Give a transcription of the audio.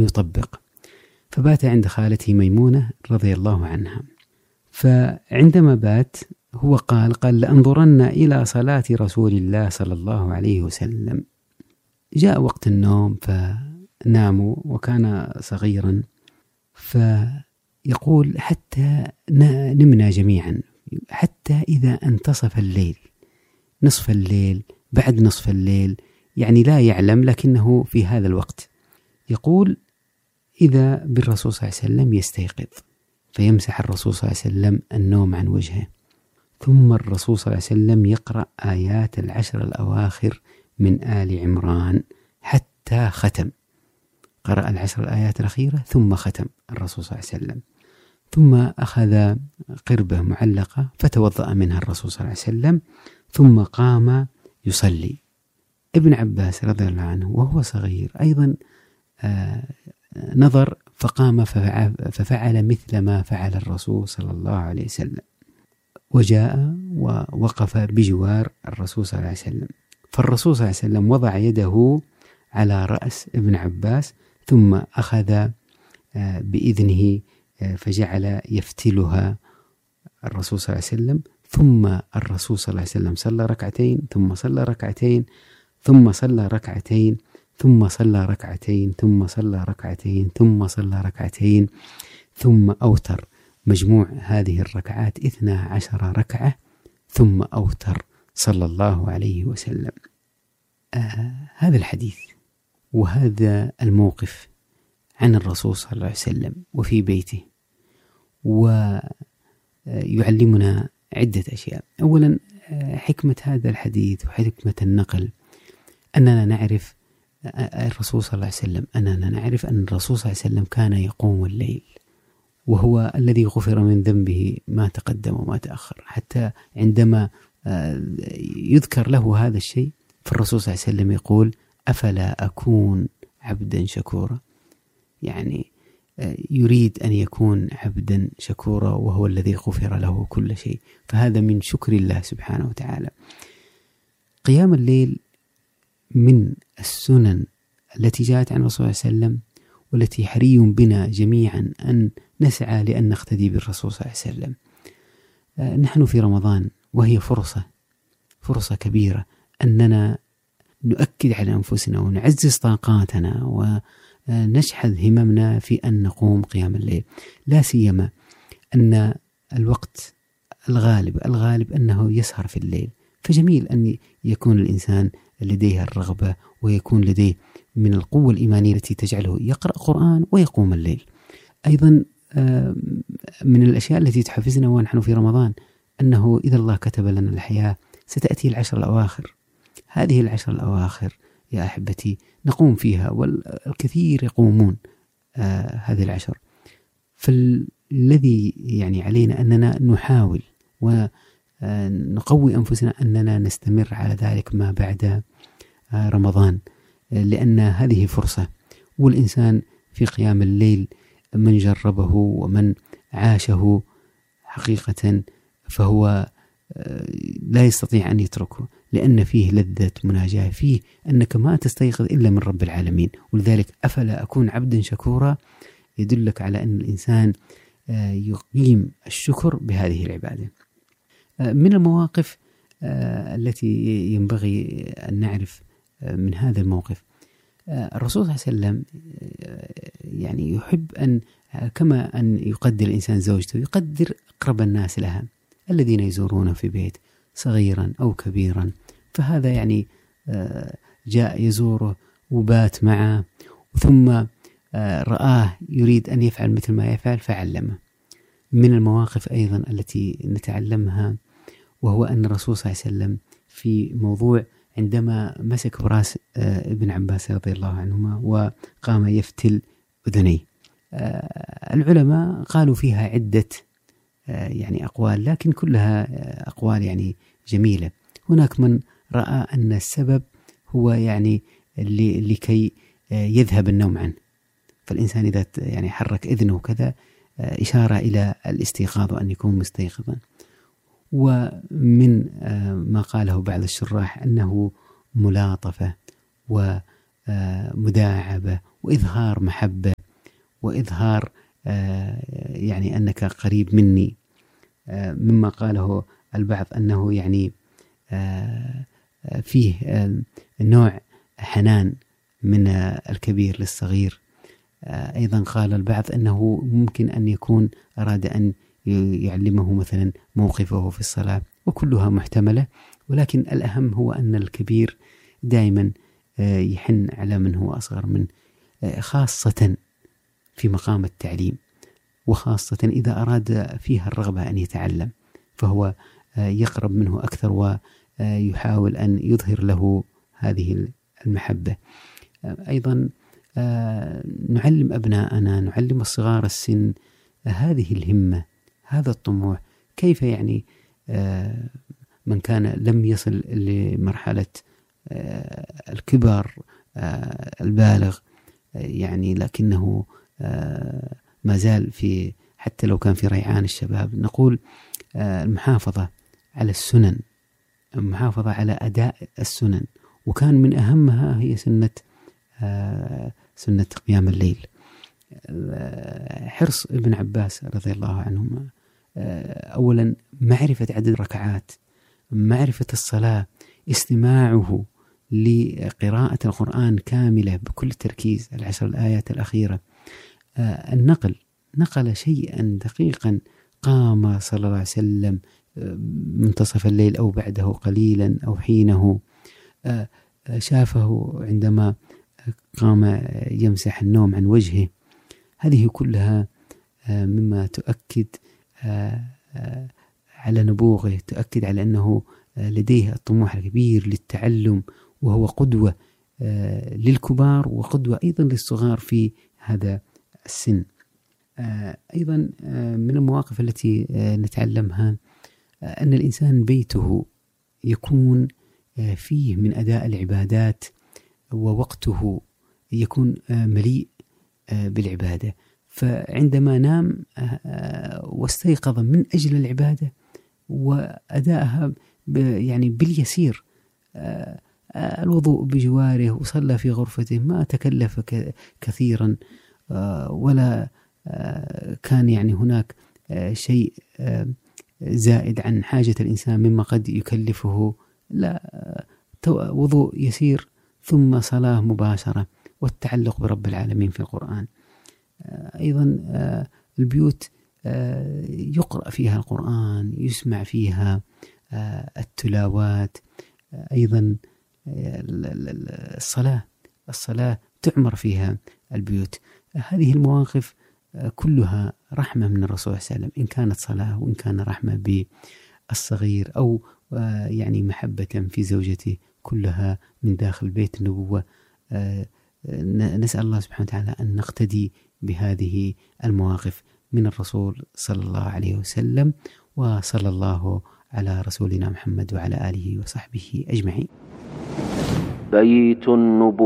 يطبق، فبات عند خالته ميمونة رضي الله عنها. فعندما بات هو قال لأنظرن إلى صلاة رسول الله صلى الله عليه وسلم. جاء وقت النوم فناموا، وكان صغيرا، فيقول حتى نمنا جميعا، حتى إذا انتصف الليل، نصف الليل، بعد نصف الليل، يعني لا يعلم، لكنه في هذا الوقت يقول إذا بالرسول صلى الله عليه وسلم يستيقظ، فيمسح الرسول صلى الله عليه وسلم النوم عن وجهه، ثم الرسول صلى الله عليه وسلم يقرأ آيات 10 الأواخر من آل عمران حتى ختم، قرأ 10 الآيات الأخيرة ثم ختم الرسول صلى الله عليه وسلم، ثم أخذ قربة معلقة فتوضأ منها الرسول صلى الله عليه وسلم، ثم قام يصلي. ابن عباس رضي الله عنه وهو صغير أيضا نظر فقام ففعل مثل ما فعل الرسول صلى الله عليه وسلم، وجاء ووقف بجوار الرسول صلى الله عليه وسلم، فالرسول صلى الله عليه وسلم وضع يده على رأس ابن عباس، ثم أخذ بإذنه فجعل يفتلها الرسول صلى الله عليه وسلم، ثم الرسول صلى الله عليه وسلم صلى ركعتين، ثم صلى ركعتين، ثم صلى ركعتين، ثم صلى ركعتين، ثم صلى ركعتين، ثم صلى ركعتين، ثم أوتر. مجموع هذه الركعات 12 ركعة، ثم أوتر صلى الله عليه وسلم. هذا الحديث وهذا الموقف عن الرسول صلى الله عليه وسلم وفي بيته، ويعلمنا عدة أشياء. أولا حكمة هذا الحديث وحكمة النقل أننا نعرف الرسول صلى الله عليه وسلم، أننا نعرف أن الرسول صلى الله عليه وسلم كان يقوم الليل، وهو الذي غفر من ذنبه ما تقدم وما تأخر. حتى عندما يذكر له هذا الشيء فالرسول صلى الله عليه وسلم يقول أفلا أكون عبدا شكورا، يعني يريد أن يكون عبدا شكورا وهو الذي غفر له كل شيء، فهذا من شكر الله سبحانه وتعالى. قيام الليل من السنن التي جاءت عن الرسول صلى الله عليه وسلم، والتي حري بنا جميعا أن نسعى لأن نقتدي بالرسول صلى الله عليه وسلم. نحن في رمضان وهي فرصة كبيرة أننا نؤكد على أنفسنا ونعزز طاقاتنا ونشحذ هممنا في أن نقوم قيام الليل، لا سيما أن الوقت الغالب أنه يسهر في الليل، فجميل أن يكون الإنسان لديه الرغبة ويكون لديه من القوة الإيمانية التي تجعله يقرأ قرآن ويقوم الليل. أيضا من الأشياء التي تحفزنا ونحن في رمضان أنه إذا الله كتب لنا الحياة ستأتي 10 الأواخر. هذه 10 الأواخر يا أحبتي نقوم فيها، والكثير يقومون هذه 10. فالذي يعني علينا أننا نحاول ونقوي أنفسنا أننا نستمر على ذلك ما بعد رمضان، لأن هذه فرصة، والإنسان في قيام الليل من جربه ومن عاشه حقيقة فهو لا يستطيع أن يتركه، لأن فيه لذة مناجاة، فيه أنك ما تستيقظ إلا من رب العالمين. ولذلك أفلا أكون عبدا شكورا يدلك على أن الإنسان يقيم الشكر بهذه العبادة. من المواقف التي ينبغي أن نعرف من هذا الموقف، الرسول صلى الله عليه وسلم يعني يحب أن كما أن يقدر الإنسان زوجته يقدر أقرب الناس لها الذين يزورونه في بيت صغيرا أو كبيرا، فهذا يعني جاء يزوره وبات معه، ثم رآه يريد أن يفعل مثل ما يفعل فعلمه. من المواقف أيضا التي نتعلمها وهو أن الرسول صلى الله عليه وسلم في موضوع عندما مسك براس ابن عباس رضي الله عنهما وقام يفتل أذنيه، العلماء قالوا فيها عدة يعني أقوال، لكن كلها أقوال يعني جميلة. هناك من رأى أن السبب هو يعني لكي يذهب النوم عنه، فالإنسان إذا يعني حرك إذنه كذا إشارة إلى الاستيقاظ وأن يكون مستيقظا. ومن ما قاله بعض الشراح أنه ملاطفة مداعبة وإظهار محبة وإظهار يعني أنك قريب مني، مما قاله البعض أنه يعني فيه نوع حنان من الكبير للصغير. أيضا قال البعض أنه ممكن أن يكون أراد أن يعلمه مثلا موقفه في الصلاة، وكلها محتملة، ولكن الأهم هو أن الكبير دائما يحن على من هو أصغر منه، خاصة في مقام التعليم، وخاصة إذا أراد فيها الرغبة أن يتعلم، فهو يقرب منه أكثر ويحاول أن يظهر له هذه المحبة. أيضا نعلم أبناءنا، نعلم الصغار السن هذه الهمة، هذا الطموح. كيف يعني من كان لم يصل لمرحلة الكبر البالغ يعني، لكنه ما زال في، حتى لو كان في ريعان الشباب، نقول المحافظة على السنن، المحافظة على أداء السنن، وكان من أهمها هي سنة قيام الليل. حرص ابن عباس رضي الله عنهما أولا معرفة عدد الركعات، معرفة الصلاة، استماعه لقراءة القرآن كاملة بكل تركيز، 10 الآيات الأخيرة. نقل شيئا دقيقا، قام صلى الله عليه وسلم منتصف الليل أو بعده قليلا أو حينه، شافه عندما قام يمسح النوم عن وجهه. هذه كلها مما تؤكد على نبوغه، تؤكد على أنه لديه الطموح الكبير للتعلم، وهو قدوة للكبار وقدوة أيضا للصغار في هذا السن. أيضا من المواقف التي نتعلمها أن الإنسان بيته يكون فيه من أداء العبادات، ووقته يكون مليء بالعبادة، فعندما نام واستيقظ من أجل العبادة وأدائها يعني باليسير، الوضوء بجواره وصلى في غرفته، ما تكلف كثيرا ولا كان يعني هناك شيء زائد عن حاجة الإنسان مما قد يكلفه، لا، وضوء يسير ثم صلاة مباشرة، والتعلق برب العالمين في القرآن. أيضا البيوت يقرأ فيها القرآن، يسمع فيها التلاوات. أيضا الصلاة تعمر فيها البيوت. هذه المواقف كلها رحمة من الرسول صلى الله عليه وسلم، إن كانت صلاة وإن كان رحمة بالصغير أو يعني محبة في زوجته، كلها من داخل بيت النبوة. نسأل الله سبحانه وتعالى أن نقتدي بهذه المواقف من الرسول صلى الله عليه وسلم، وصلى الله على رسولنا محمد وعلى آله وصحبه أجمعين. بيت النبوة.